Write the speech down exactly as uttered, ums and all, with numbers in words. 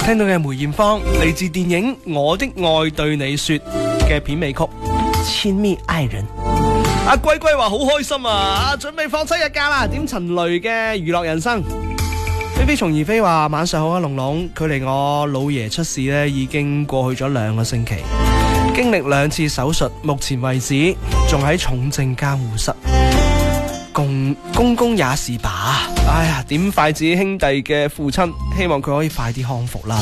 聽到嘅梅艷芳嚟自電影《我的愛對你說》嘅片尾曲《親密愛人》。阿龜龜話好開心啊，準備放七日假啦，點陳雷嘅娛樂人生。飛飛蟲兒飛話晚上好啊，龍龍，距離我老爺出事呢已經過去咗兩個星期，經歷兩次手術，目前為止仲喺重症監護室。公公公也是吧，哎呀，點筷子兄弟嘅父親，希望佢可以快啲康復啦。